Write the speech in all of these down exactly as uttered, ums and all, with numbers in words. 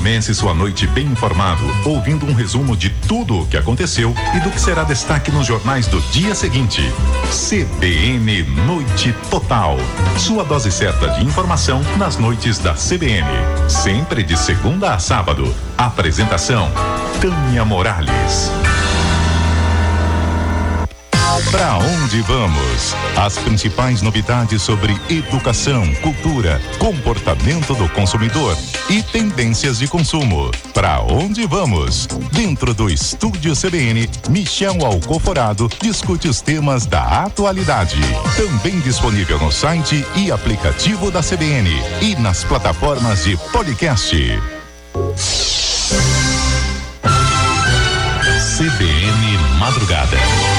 Comece sua noite bem informado, ouvindo um resumo de tudo o que aconteceu e do que será destaque nos jornais do dia seguinte. C B N Noite Total. Sua dose certa de informação nas noites da C B N. Sempre de segunda a sábado. Apresentação: Tânia Morales. Pra onde vamos? As principais novidades sobre educação, cultura, comportamento do consumidor e tendências de consumo. Pra onde vamos? Dentro do Estúdio C B N, Michel Alcoforado discute os temas da atualidade. Também disponível no site e aplicativo da C B N e nas plataformas de podcast. C B N Madrugada.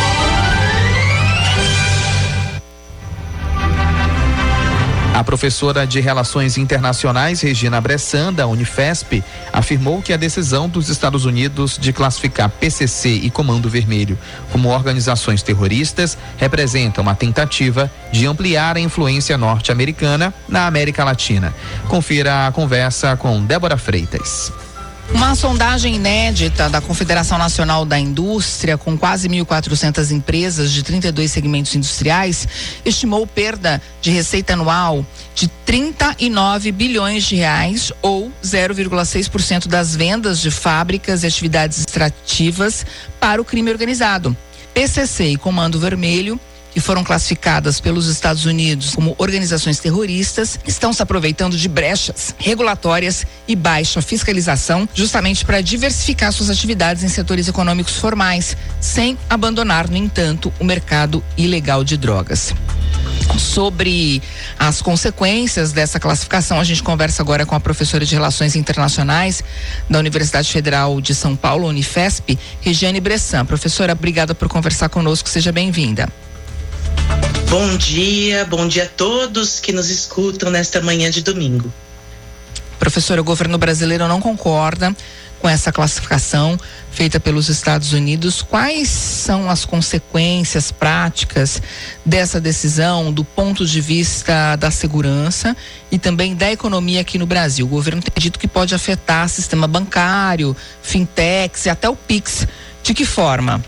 A professora de Relações Internacionais, Regina Bressan, da Unifesp, afirmou que a decisão dos Estados Unidos de classificar P C C e Comando Vermelho como organizações terroristas representa uma tentativa de ampliar a influência norte-americana na América Latina. Confira a conversa com Débora Freitas. Uma sondagem inédita da Confederação Nacional da Indústria, com quase mil e quatrocentas empresas de trinta e dois segmentos industriais, estimou perda de receita anual de trinta e nove bilhões de reais, ou zero vírgula seis por cento das vendas de fábricas e atividades extrativas para o crime organizado. P C C e Comando Vermelho, que foram classificadas pelos Estados Unidos como organizações terroristas, estão se aproveitando de brechas regulatórias e baixa fiscalização, justamente para diversificar suas atividades em setores econômicos formais, sem abandonar, no entanto, o mercado ilegal de drogas. Sobre as consequências dessa classificação, a gente conversa agora com a professora de Relações Internacionais da Universidade Federal de São Paulo, Unifesp, Regiane Bressan. Professora, obrigada por conversar conosco, seja bem-vinda. Bom dia, bom dia a todos que nos escutam nesta manhã de domingo. Professora, o governo brasileiro não concorda com essa classificação feita pelos Estados Unidos. Quais são as consequências práticas dessa decisão do ponto de vista da segurança e também da economia aqui no Brasil? O governo tem dito que pode afetar o sistema bancário, fintechs e até o Pix. De que forma?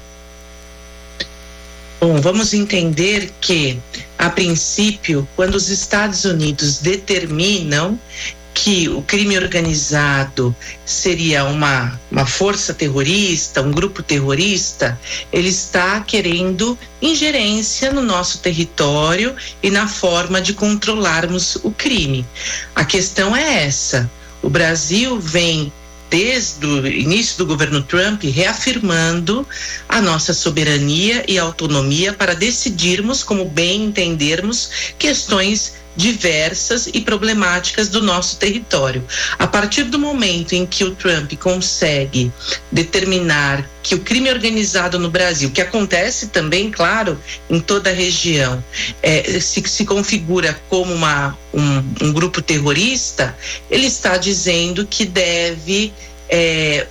Bom, vamos entender que, a princípio, quando os Estados Unidos determinam que o crime organizado seria uma, uma força terrorista, um grupo terrorista, ele está querendo ingerência no nosso território e na forma de controlarmos o crime. A questão é essa: o Brasil vem, desde o início do governo Trump, reafirmando a nossa soberania e autonomia para decidirmos, como bem entendermos, questões diversas e problemáticas do nosso território. A partir do momento em que o Trump consegue determinar que o crime organizado no Brasil, que acontece também, claro, em toda a região, é, se, se configura como uma, um, um grupo terrorista, ele está dizendo que deve é,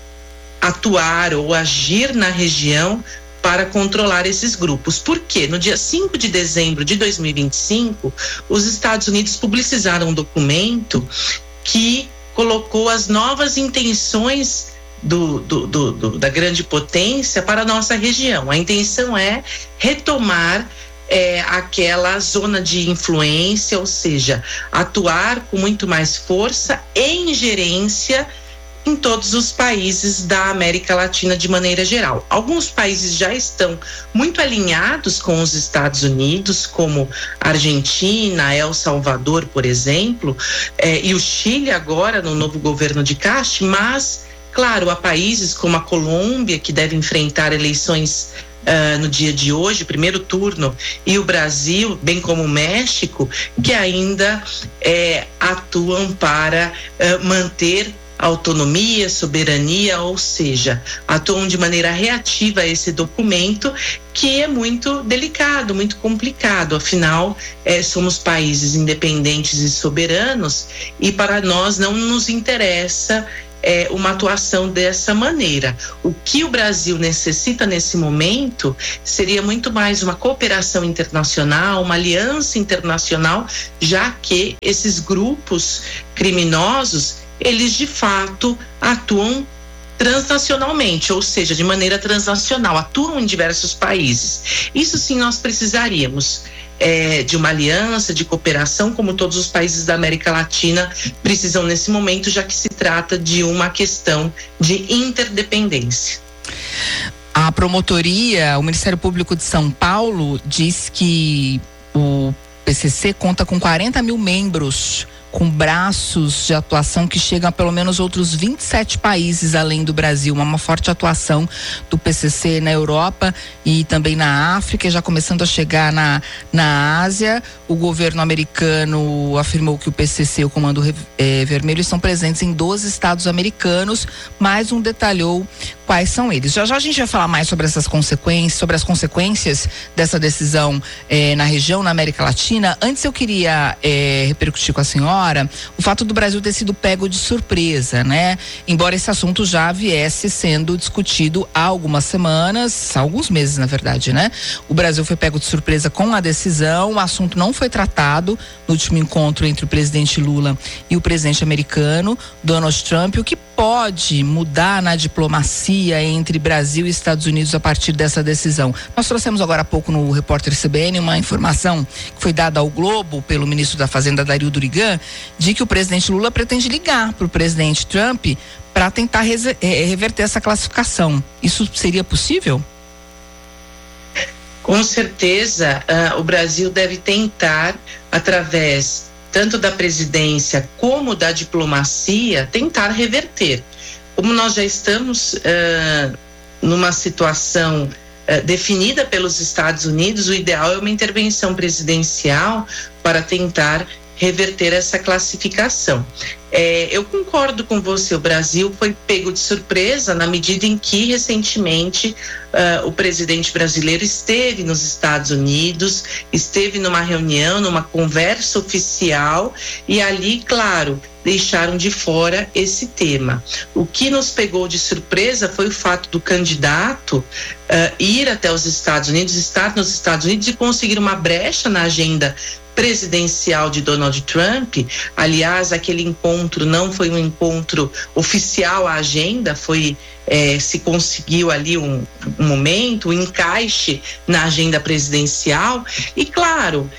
atuar ou agir na região para controlar esses grupos. Por quê? No dia cinco de dezembro de dois mil e vinte e cinco, os Estados Unidos publicizaram um documento que colocou as novas intenções do, do, do, do, da grande potência para a nossa região. A intenção é retomar É, aquela zona de influência, ou seja, atuar com muito mais força e ingerência em todos os países da América Latina de maneira geral. Alguns países já estão muito alinhados com os Estados Unidos, como Argentina, El Salvador, por exemplo, eh, e o Chile agora no novo governo de Cast, mas, claro, há países como a Colômbia, que deve enfrentar eleições Uh, no dia de hoje, primeiro turno, e o Brasil, bem como o México, que ainda é, atuam para uh, manter autonomia, soberania, ou seja, atuam de maneira reativa a esse documento, que é muito delicado, muito complicado. Afinal, eh, somos países independentes e soberanos, e para nós não nos interessa É, uma atuação dessa maneira. O que o Brasil necessita nesse momento seria muito mais uma cooperação internacional, uma aliança internacional, já que esses grupos criminosos, eles de fato atuam transnacionalmente, ou seja, de maneira transnacional, atuam em diversos países. Isso sim nós precisaríamos é, de uma aliança, de cooperação, como todos os países da América Latina precisam nesse momento, já que se trata de uma questão de interdependência. A promotoria, o Ministério Público de São Paulo diz que o P C C conta com quarenta mil membros, com braços de atuação que chegam a pelo menos outros vinte e sete países além do Brasil. Uma forte atuação do P C C na Europa e também na África, já começando a chegar na, na Ásia. O governo americano afirmou que o P C C e o Comando eh, Vermelho estão presentes em doze estados americanos, mas não detalhou quais são eles. Já já a gente vai falar mais sobre essas consequências, sobre as consequências dessa decisão eh, na região, na América Latina. Antes eu queria eh, repercutir com a senhora o fato do Brasil ter sido pego de surpresa, né? Embora esse assunto já viesse sendo discutido há algumas semanas, há alguns meses, na verdade, né? O Brasil foi pego de surpresa com a decisão, o assunto não foi tratado no último encontro entre o presidente Lula e o presidente americano, Donald Trump. O que pode mudar na diplomacia entre Brasil e Estados Unidos a partir dessa decisão? Nós trouxemos agora há pouco no Repórter C B N uma informação que foi dada ao Globo pelo ministro da Fazenda, Dario Durigan, de que o presidente Lula pretende ligar para o presidente Trump para tentar reverter essa classificação. Isso seria possível? Com certeza, uh, o Brasil deve tentar, através tanto da presidência como da diplomacia, tentar reverter. Como nós já estamos uh, numa situação uh, definida pelos Estados Unidos, o ideal é uma intervenção presidencial para tentar reverter essa classificação. É, eu concordo com você, o Brasil foi pego de surpresa na medida em que recentemente uh, o presidente brasileiro esteve nos Estados Unidos, esteve numa reunião, numa conversa oficial, e ali, claro, deixaram de fora esse tema. O que nos pegou de surpresa foi o fato do candidato uh, ir até os Estados Unidos, estar nos Estados Unidos e conseguir uma brecha na agenda presidencial de Donald Trump. Aliás, aquele encontro não foi um encontro oficial à agenda, foi é, se conseguiu ali um, um momento, um encaixe na agenda presidencial e, claro,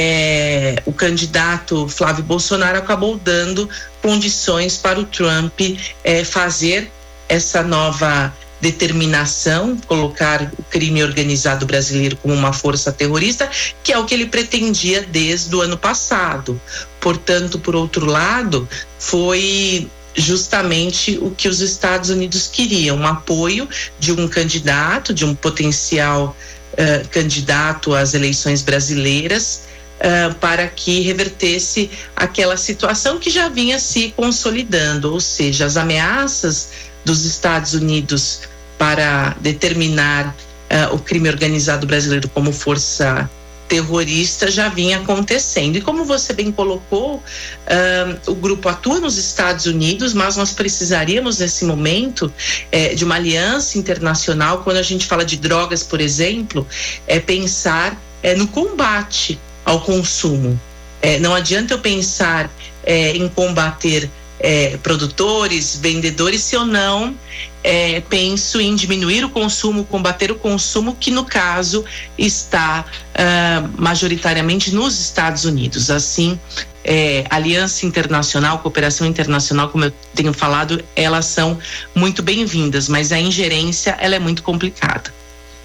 é, o candidato Flávio Bolsonaro acabou dando condições para o Trump é, fazer essa nova determinação, colocar o crime organizado brasileiro como uma força terrorista, que é o que ele pretendia desde o ano passado. Portanto, por outro lado, foi justamente o que os Estados Unidos queriam, um apoio de um candidato, de um potencial uh, candidato às eleições brasileiras, uh, para que revertesse aquela situação que já vinha se consolidando, ou seja, as ameaças dos Estados Unidos para determinar uh, o crime organizado brasileiro como força terrorista já vinha acontecendo. E como você bem colocou, uh, o grupo atua nos Estados Unidos, mas nós precisaríamos nesse momento eh, de uma aliança internacional. Quando a gente fala de drogas, por exemplo, é pensar eh, no combate ao consumo. Eh, não adianta eu pensar eh, em combater É, produtores, vendedores, se eu não é, penso em diminuir o consumo, combater o consumo, que no caso está uh, majoritariamente nos Estados Unidos. Assim, é, aliança internacional, cooperação internacional, como eu tenho falado, elas são muito bem-vindas, mas a ingerência ela é muito complicada.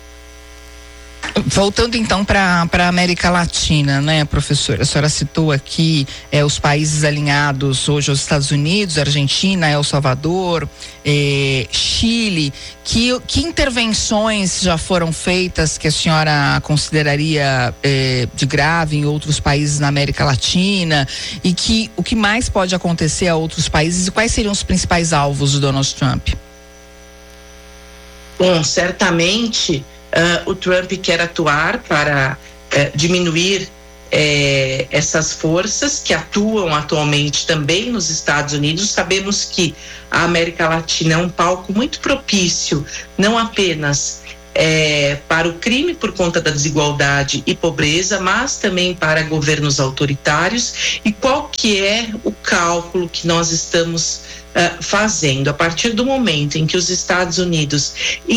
Voltando então para a América Latina, né, professora? A senhora citou aqui é, os países alinhados hoje aos Estados Unidos, Argentina, El Salvador, é, Chile. Que, que intervenções já foram feitas que a senhora consideraria é, de grave em outros países na América Latina? E que o que mais pode acontecer a outros países e quais seriam os principais alvos do Donald Trump? Bom, certamente Uh, o Trump quer atuar para uh, diminuir uh, essas forças que atuam atualmente também nos Estados Unidos. Sabemos que a América Latina é um palco muito propício, não apenas é, para o crime por conta da desigualdade e pobreza, mas também para governos autoritários. E qual que é o cálculo que nós estamos uh, fazendo? A partir do momento em que os Estados Unidos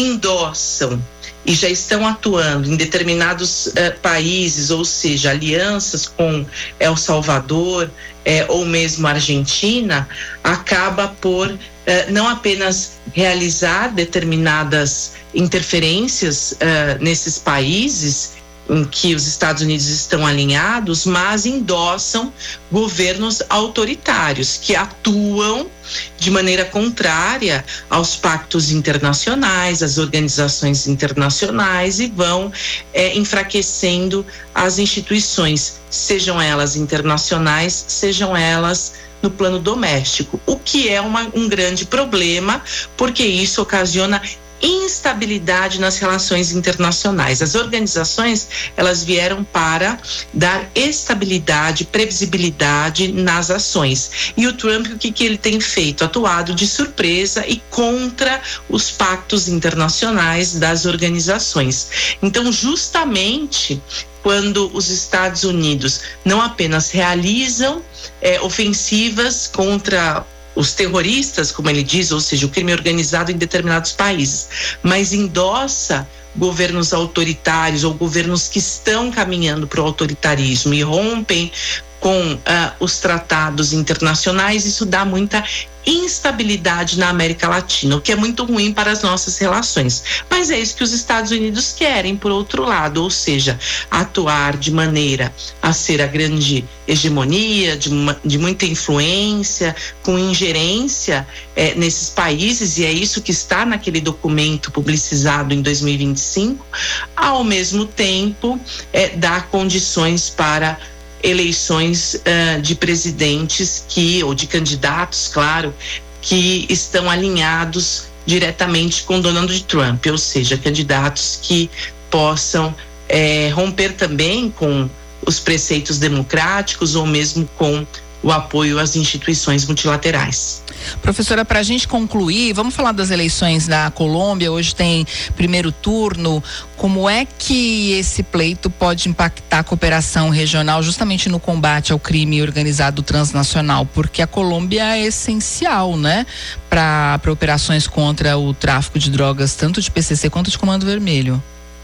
endossam e já estão atuando em determinados uh, países, ou seja, alianças com El Salvador eh, ou mesmo Argentina, acaba por uh, não apenas realizar determinadas interferências uh, nesses países em que os Estados Unidos estão alinhados, mas endossam governos autoritários que atuam de maneira contrária aos pactos internacionais, às organizações internacionais, e vão é, enfraquecendo as instituições, sejam elas internacionais, sejam elas no plano doméstico, o que é uma, um grande problema, porque isso ocasiona instabilidade nas relações internacionais. As organizações, elas vieram para dar estabilidade, previsibilidade nas ações. E o Trump, o que, que ele tem feito? Atuado de surpresa e contra os pactos internacionais das organizações. Então, justamente quando os Estados Unidos não apenas realizam é, ofensivas contra os terroristas, como ele diz, ou seja, o crime organizado em determinados países, mas endossa governos autoritários ou governos que estão caminhando para o autoritarismo e rompem com uh, os tratados internacionais, isso dá muita instabilidade na América Latina, o que é muito ruim para as nossas relações. Mas é isso que os Estados Unidos querem, por outro lado, ou seja, atuar de maneira a ser a grande hegemonia, de, uma, de muita influência, com ingerência eh, nesses países, e é isso que está naquele documento publicizado em dois mil e vinte e cinco, ao mesmo tempo eh, dar condições para eleições uh, de presidentes que, ou de candidatos, claro, que estão alinhados diretamente com Donald Trump, ou seja, candidatos que possam eh, romper também com os preceitos democráticos ou mesmo com o apoio às instituições multilaterais. Professora, para a gente concluir, vamos falar das eleições da Colômbia. Hoje tem primeiro turno. Como é que esse pleito pode impactar a cooperação regional justamente no combate ao crime organizado transnacional? Porque a Colômbia é essencial, né, para operações contra o tráfico de drogas, tanto de P C C quanto de Comando Vermelho.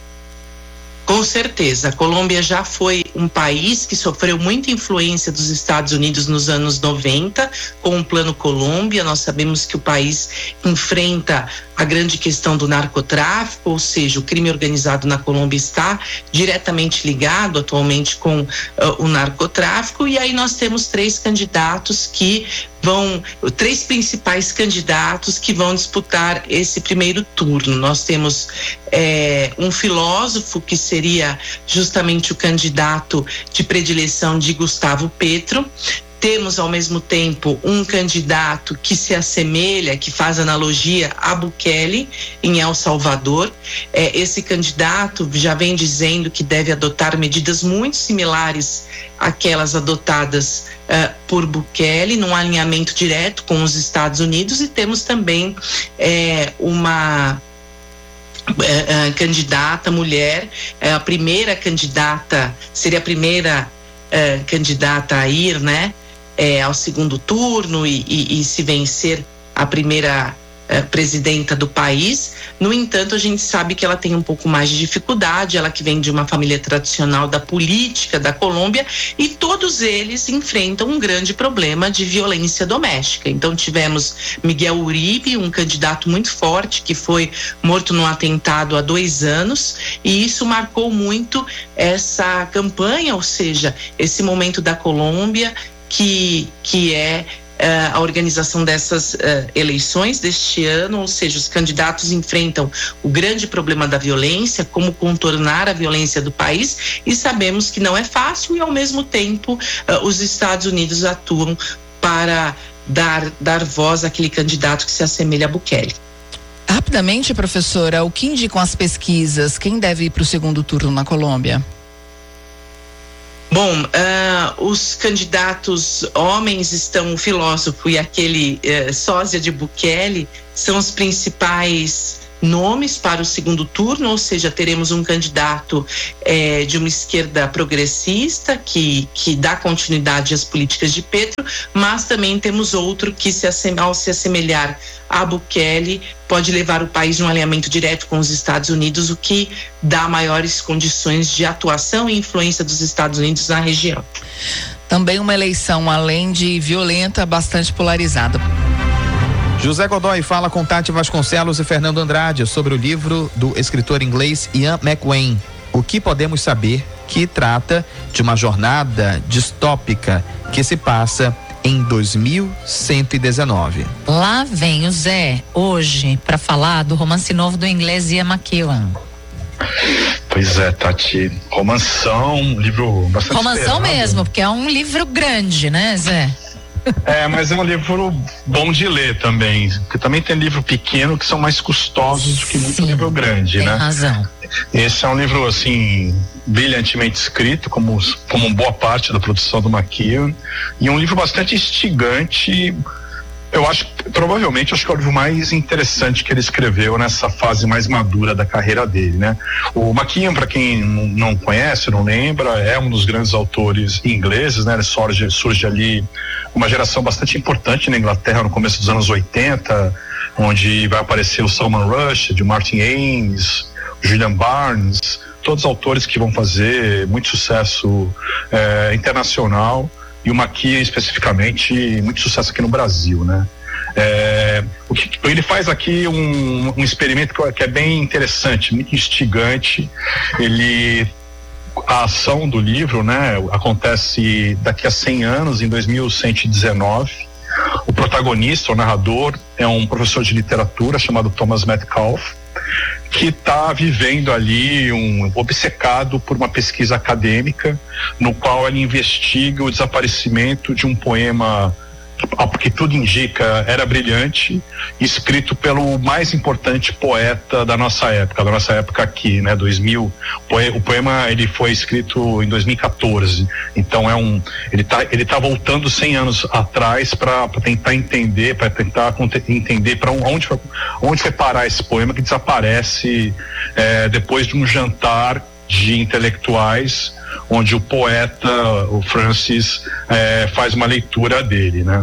Com certeza, a Colômbia já foi um país que sofreu muita influência dos Estados Unidos nos anos noventa, com o Plano Colômbia. Nós sabemos que o país enfrenta a grande questão do narcotráfico, ou seja, o crime organizado na Colômbia está diretamente ligado atualmente com uh, o narcotráfico, e aí nós temos três candidatos que vão, três principais candidatos que vão disputar esse primeiro turno. Nós temos é, um filósofo que seria justamente o candidato de predileção de Gustavo Petro. Temos, ao mesmo tempo, um candidato que se assemelha, que faz analogia a Bukele, em El Salvador. É, esse candidato já vem dizendo que deve adotar medidas muito similares àquelas adotadas uh, por Bukele, num alinhamento direto com os Estados Unidos. E temos também é, uma uh, uh, candidata mulher, uh, a primeira candidata, seria a primeira uh, candidata a ir, né? É, ao segundo turno e, e, e se vencer a primeira eh, presidenta do país. No entanto, a gente sabe que ela tem um pouco mais de dificuldade, ela que vem de uma família tradicional da política da Colômbia, e todos eles enfrentam um grande problema de violência doméstica. Então tivemos Miguel Uribe, um candidato muito forte, que foi morto num atentado há dois anos, e isso marcou muito essa campanha, ou seja, esse momento da Colômbia, que, que é uh, a organização dessas uh, eleições deste ano, ou seja, os candidatos enfrentam o grande problema da violência, como contornar a violência do país, e sabemos que não é fácil, e ao mesmo tempo uh, os Estados Unidos atuam para dar, dar voz àquele candidato que se assemelha a Bukele. Rapidamente, professora, o que indicam as pesquisas? Quem deve ir para o segundo turno na Colômbia? Bom, uh, os candidatos homens estão, o filósofo e aquele uh, sósia de Bukele, são os principais nomes para o segundo turno, ou seja, teremos um candidato é, de uma esquerda progressista que, que dá continuidade às políticas de Petro, mas também temos outro que, se assem- ao se assemelhar a Bukele, pode levar o país num alinhamento direto com os Estados Unidos, o que dá maiores condições de atuação e influência dos Estados Unidos na região. Também uma eleição, além de violenta, bastante polarizada. José Godoy fala com Tati Vasconcelos e Fernando Andrade sobre o livro do escritor inglês Ian McEwan, O que Podemos Saber, que trata de uma jornada distópica que se passa em dois mil cento e dezenove. Lá vem o Zé, hoje, para falar do romance novo do inglês Ian McEwan. Pois é, Tati, romanção, um livro bastante Romanção esperado. mesmo, porque é um livro grande, né, Zé? É, mas é um livro bom de ler também, porque também tem livro pequeno que são mais custosos do que muito Sim, livro grande, tem né? razão. Esse é um livro, assim, brilhantemente escrito, como, como boa parte da produção do McEwan, e um livro bastante instigante. Eu acho, provavelmente, acho que é o livro mais interessante que ele escreveu nessa fase mais madura da carreira dele, né? O McEwan, para quem não conhece, não lembra, é um dos grandes autores ingleses, né? Ele surge, surge ali uma geração bastante importante na Inglaterra no começo dos anos oitenta, onde vai aparecer o Salman Rushdie, o Martin Amis, o Julian Barnes, todos autores que vão fazer muito sucesso eh, internacional, e o McEwan especificamente muito sucesso aqui no Brasil, né? É, o que ele faz aqui um, um experimento que, que é bem interessante, muito instigante. Ele, a ação do livro, né, acontece daqui a cem anos, em dois mil cento e dezenove. O protagonista, o narrador, é um professor de literatura chamado Thomas Metcalfe, que está vivendo ali, um obcecado por uma pesquisa acadêmica, no qual ele investiga o desaparecimento de um poema que tudo indica era brilhante, escrito pelo mais importante poeta da nossa época, da nossa época aqui, né, dois mil. O poema ele foi escrito em dois mil e quatorze, então é um, ele tá, ele tá voltando cem anos atrás para tentar entender, para tentar entender para onde, onde foi parar esse poema que desaparece é, depois de um jantar de intelectuais, onde o poeta, o Francis, é, faz uma leitura dele, né?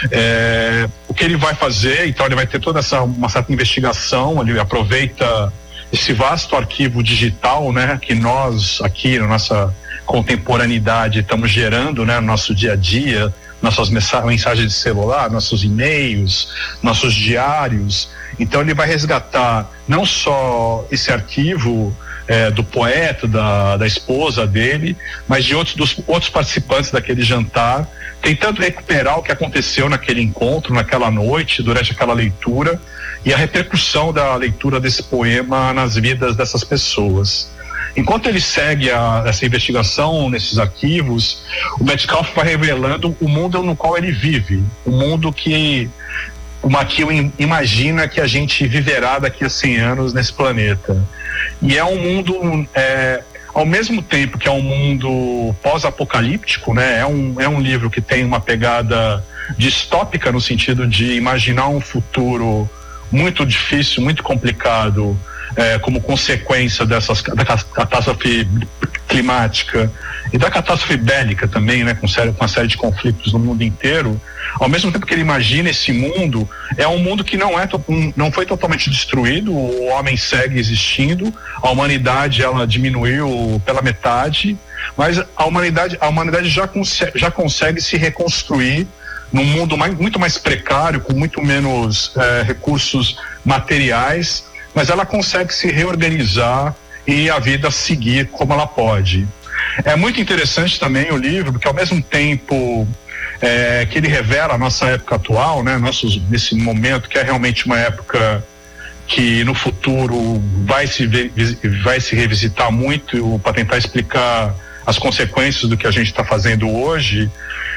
É, o que ele vai fazer, então ele vai ter toda essa uma certa investigação, ele aproveita esse vasto arquivo digital, né, que nós aqui na nossa contemporaneidade estamos gerando, né, no nosso dia a dia, nossas mensagens de celular, nossos e-mails, nossos diários. Então ele vai resgatar não só esse arquivo É, do poeta, da, da esposa dele, mas de outros, dos outros participantes daquele jantar, tentando recuperar o que aconteceu naquele encontro, naquela noite, durante aquela leitura, e a repercussão da leitura desse poema nas vidas dessas pessoas. Enquanto ele segue a, essa investigação nesses arquivos, o Metcalfe vai revelando o mundo no qual ele vive, o mundo que o McEwan imagina que a gente viverá daqui a cem anos nesse planeta. E é um mundo, é, ao mesmo tempo que é um mundo pós-apocalíptico, né? É um, é um livro que tem uma pegada distópica no sentido de imaginar um futuro muito difícil, muito complicado, é, como consequência dessas, da catástrofe climática e da catástrofe bélica também, né, com, série, com uma série de conflitos no mundo inteiro. Ao mesmo tempo que ele imagina esse mundo, é um mundo que não, é, não foi totalmente destruído, o homem segue existindo, a humanidade ela diminuiu pela metade, mas a humanidade, a humanidade já, consegue, já consegue se reconstruir num mundo mais, muito mais precário, com muito menos é, recursos materiais, mas ela consegue se reorganizar e a vida seguir como ela pode. É muito interessante também o livro, porque ao mesmo tempo é, que ele revela a nossa época atual, né, nossos, nesse momento que é realmente uma época que no futuro vai se, vai se revisitar muito para tentar explicar as consequências do que a gente está fazendo hoje,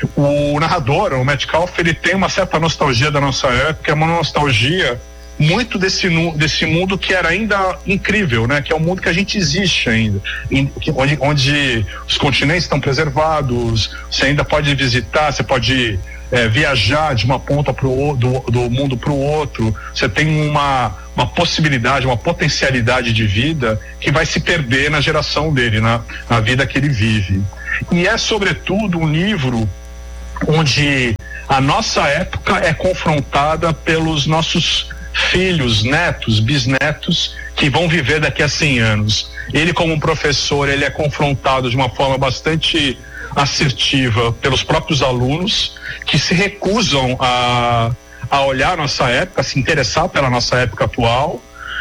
o narrador, o Metcalfe, ele tem uma certa nostalgia da nossa época, é uma nostalgia muito desse, desse mundo que era ainda incrível, né? Que é um mundo que a gente existe ainda, onde, onde os continentes estão preservados, você ainda pode visitar, você pode é, viajar de uma ponta pro, do, do mundo para o outro, você tem uma, uma possibilidade, uma potencialidade de vida que vai se perder na geração dele, na, na vida que ele vive. E é, sobretudo, um livro onde a nossa época é confrontada pelos nossos filhos, netos, bisnetos, que vão viver daqui a cem anos. Ele, como um professor, ele é confrontado de uma forma bastante assertiva pelos próprios alunos, que se recusam a, a olhar a nossa época, a se interessar pela nossa época atual,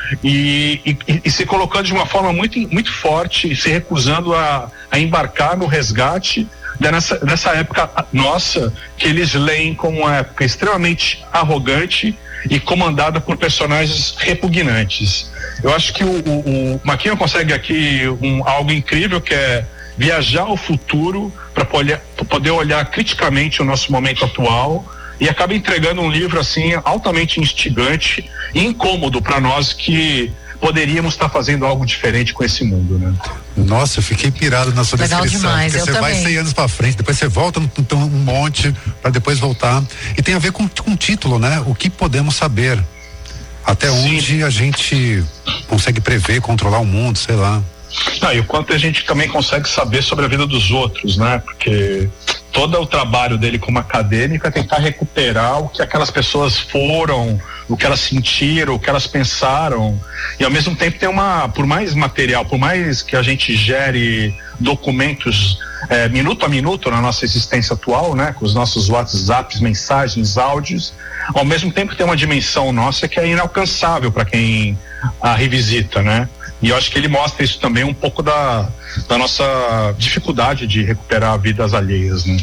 e, e, e se colocando de uma forma muito, muito forte, e se recusando a, a embarcar no resgate dessa, dessa época nossa, que eles leem como uma época extremamente arrogante e comandada por personagens repugnantes. Eu acho que o, o, o McKeown consegue aqui um, algo incrível, que é viajar ao futuro para poder olhar criticamente o nosso momento atual, e acaba entregando um livro assim altamente instigante e incômodo para nós que poderíamos estar fazendo algo diferente com esse mundo, né? Nossa, eu fiquei pirado na sua Legal descrição. demais, porque eu você também. vai cem anos para frente, depois você volta no, no, um monte para depois voltar. E tem a ver com, com o título, né? O que podemos saber? Até Sim. onde a gente consegue prever, controlar o mundo, sei lá. Ah, e o quanto a gente também consegue saber sobre a vida dos outros, né? Porque todo o trabalho dele como acadêmico é tentar recuperar o que aquelas pessoas foram, o que elas sentiram, o que elas pensaram, e ao mesmo tempo tem uma, por mais material, por mais que a gente gere documentos é, minuto a minuto na nossa existência atual, né, com os nossos WhatsApps, mensagens, áudios, ao mesmo tempo tem uma dimensão nossa que é inalcançável para quem a revisita, né? E eu acho que ele mostra isso também, um pouco da, da nossa dificuldade de recuperar vidas alheias, né?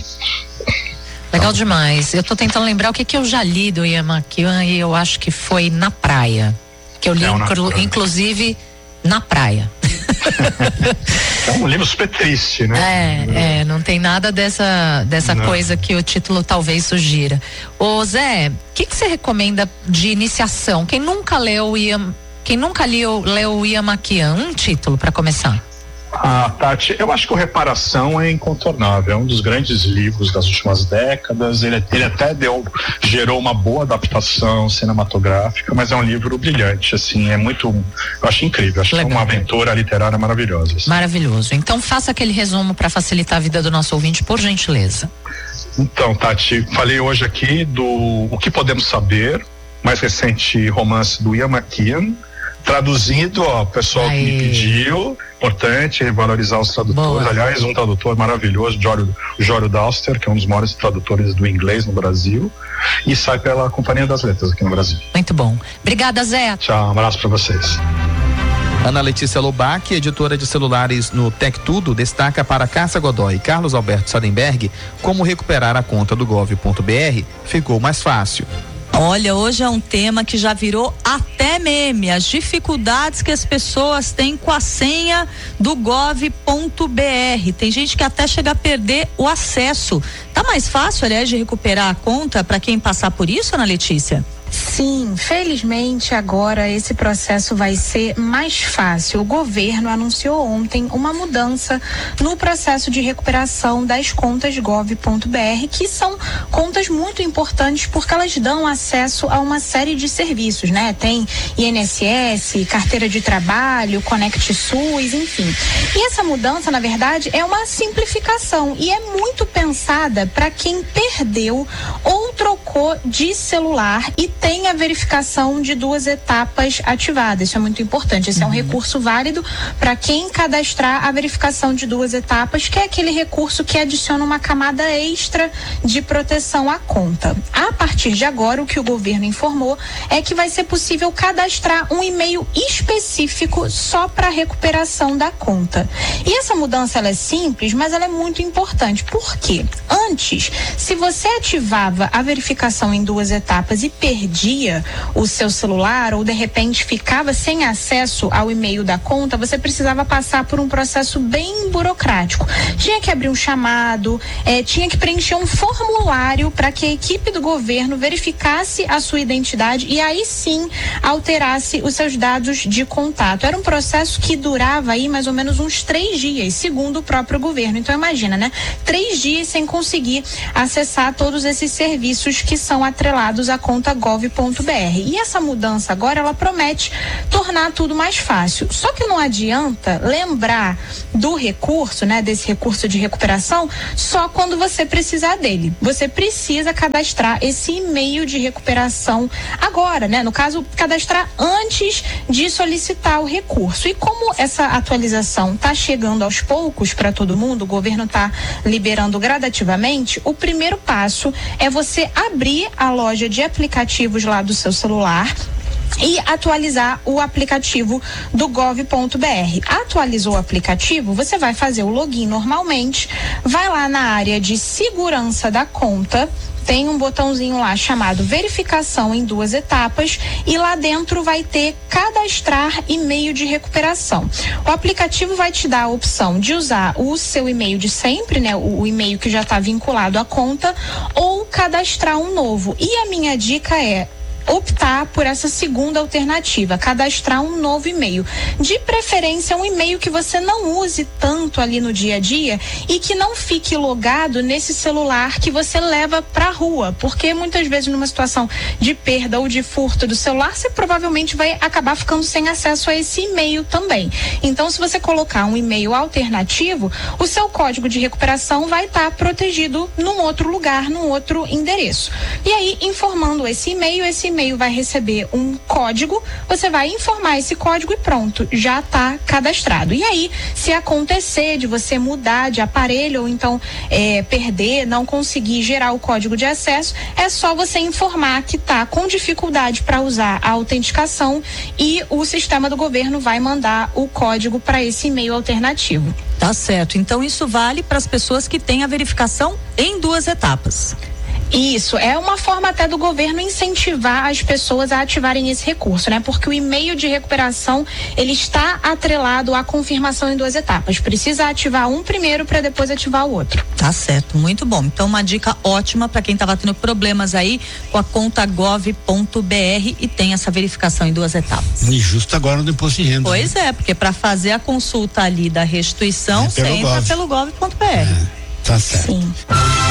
Legal demais. Eu tô tentando lembrar o que que eu já li do Ian McKeown, e eu acho que foi Na Praia. Que eu li, É, inclu, praia. inclusive, na praia. É um livro super triste, né? É, é, não tem nada dessa, dessa coisa que o título talvez sugira. Ô Zé, o que que você recomenda de iniciação? Quem nunca leu o Ian, quem nunca leu, leu o Ian McKeown, um título para começar? Ah, Tati, eu acho que o Reparação é incontornável, é um dos grandes livros das últimas décadas. Ele, ele até deu, gerou uma boa adaptação cinematográfica, mas é um livro brilhante, assim, é muito, eu acho incrível, acho Legal. que é uma aventura literária maravilhosa. Assim. Maravilhoso. Então faça aquele resumo para facilitar a vida do nosso ouvinte, por gentileza. Então, Tati, falei hoje aqui do O que Podemos Saber, mais recente romance do Ian McKeown, traduzido, ó, pessoal Aê. que me pediu, importante valorizar os tradutores. Boa. Aliás, um tradutor maravilhoso, Jório, Jório Dauster, que é um dos maiores tradutores do inglês no Brasil, e sai pela Companhia das Letras aqui no Brasil. Muito bom. Obrigada, Zé. Tchau, um abraço para vocês. Ana Letícia Lobac, editora de celulares no Tec Tudo, destaca para Cássia Godoy e Carlos Alberto Sadenberg como recuperar a conta do gov ponto br ficou mais fácil. Olha, hoje é um tema que já virou até meme, as dificuldades que as pessoas têm com a senha do gov ponto br. Tem gente que até chega a perder o acesso. Tá mais fácil, aliás, de recuperar a conta para quem passar por isso, Ana Letícia? Sim, felizmente agora esse processo vai ser mais fácil. O governo anunciou ontem uma mudança no processo de recuperação das contas gov ponto br, que são contas muito importantes porque elas dão acesso a uma série de serviços, né? Tem I N S S, carteira de trabalho, Conect SUS, enfim. E essa mudança, na verdade, é uma simplificação e é muito pensada para quem perdeu ou trocou de celular e tem a verificação de duas etapas ativadas. Isso é muito importante. Esse uhum. é um recurso válido para quem cadastrar a verificação de duas etapas, que é aquele recurso que adiciona uma camada extra de proteção à conta. A partir de agora, o que o governo informou é que vai ser possível cadastrar um e-mail específico só para recuperação da conta. E essa mudança ela é simples, mas ela é muito importante. Por quê? Antes, se você ativava a verificação em duas etapas e perdia perdia o seu celular ou de repente ficava sem acesso ao e-mail da conta, você precisava passar por um processo bem burocrático. Tinha que abrir um chamado, eh, tinha que preencher um formulário para que a equipe do governo verificasse a sua identidade e aí sim alterasse os seus dados de contato. Era um processo que durava aí mais ou menos uns três dias, segundo o próprio governo. Então imagina, né? Três dias sem conseguir acessar todos esses serviços que são atrelados à conta gov ponto br. E essa mudança agora, ela promete tornar tudo mais fácil. Só que não adianta lembrar do recurso, né? Desse recurso de recuperação só quando você precisar dele. Você precisa cadastrar esse e-mail de recuperação agora, né? No caso, cadastrar antes de solicitar o recurso. E como essa atualização está chegando aos poucos para todo mundo, o governo está liberando gradativamente, o primeiro passo é você abrir a loja de aplicativos lá do seu celular e atualizar o aplicativo do gov ponto br. Atualizou o aplicativo, você vai fazer o login normalmente, vai lá na área de segurança da conta, tem um botãozinho lá chamado verificação em duas etapas e lá dentro vai ter cadastrar e-mail de recuperação. O aplicativo vai te dar a opção de usar o seu e-mail de sempre, né? O, o e-mail que já está vinculado à conta, ou cadastrar um novo. E a minha dica é optar por essa segunda alternativa, cadastrar um novo e-mail. De preferência, um e-mail que você não use tanto ali no dia a dia e que não fique logado nesse celular que você leva pra rua, porque muitas vezes numa situação de perda ou de furto do celular, você provavelmente vai acabar ficando sem acesso a esse e-mail também. Então, se você colocar um e-mail alternativo, o seu código de recuperação vai estar protegido num outro lugar, num outro endereço. E aí, informando esse e-mail, esse e-mail vai receber um código, você vai informar esse código e pronto, já está cadastrado. E aí, se acontecer de você mudar de aparelho ou então é, perder, não conseguir gerar o código de acesso, é só você informar que está com dificuldade para usar a autenticação e o sistema do governo vai mandar o código para esse e-mail alternativo. Tá certo. Então isso vale para as pessoas que têm a verificação em duas etapas. Isso, é uma forma até do governo incentivar as pessoas a ativarem esse recurso, né? Porque o e-mail de recuperação, ele está atrelado à confirmação em duas etapas. Precisa ativar um primeiro para depois ativar o outro. Tá certo, muito bom. Então uma dica ótima para quem estava tendo problemas aí com a conta gov ponto br e tem essa verificação em duas etapas. E justo agora no imposto de renda. Pois né? é, porque para fazer a consulta ali da restituição, é você entra pelo gov ponto br. É, tá certo. Sim.